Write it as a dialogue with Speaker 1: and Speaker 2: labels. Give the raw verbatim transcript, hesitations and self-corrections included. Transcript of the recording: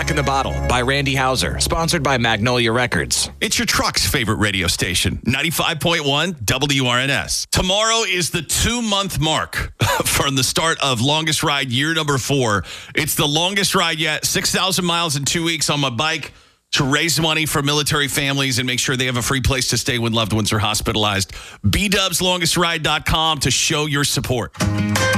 Speaker 1: Back in the Bottle by Randy Houser, sponsored by Magnolia Records.
Speaker 2: It's your truck's favorite radio station, ninety-five point one W R N S. Tomorrow is the two-month mark from the start of Longest Ride year number four. It's the longest ride yet, six thousand miles in two weeks on my bike to raise money for military families and make sure they have a free place to stay when loved ones are hospitalized. B Dubs Longest Ride dot com to show your support.